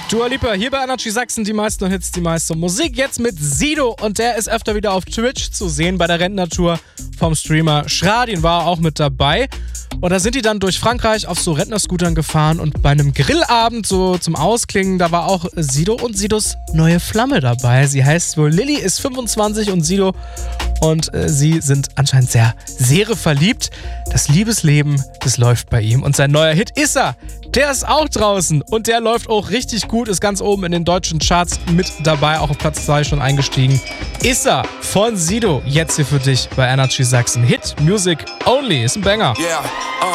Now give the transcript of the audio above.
Dua Lipa, hier bei Energy Sachsen, die meisten Hits, die meiste Musik. Jetzt mit Sido und der ist öfter wieder auf Twitch zu sehen bei der Rentnertour vom Streamer Schradin, war auch mit dabei. Und da sind die dann durch Frankreich auf so Rentnerscootern gefahren und bei einem Grillabend so zum Ausklingen, da war auch Sido und Sidos neue Flamme dabei. Sie heißt wohl Lilly, ist 25 und Sido und sie sind anscheinend sehr verliebt. Das Liebesleben, das läuft bei ihm. Und sein neuer Hit Issa, der ist auch draußen und der läuft auch richtig gut, ist ganz oben in den deutschen Charts mit dabei, auch auf Platz 2 schon eingestiegen. Issa von Sido, jetzt hier für dich bei Energy Sachsen. Hit Music Only, ist ein Banger. Yeah,